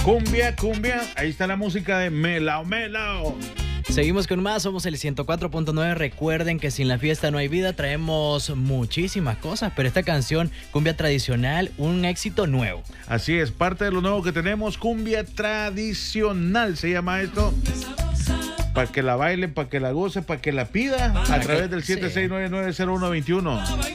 Cumbia, ahí está la música de Melao. Seguimos con más, somos el 104.9. Recuerden que sin la fiesta no hay vida. Traemos muchísimas cosas, pero esta canción, cumbia tradicional, un éxito nuevo. Así es, parte de lo nuevo que tenemos, cumbia tradicional se llama esto. Para que la baile, para que la goce, para que la pida a través del 76990121.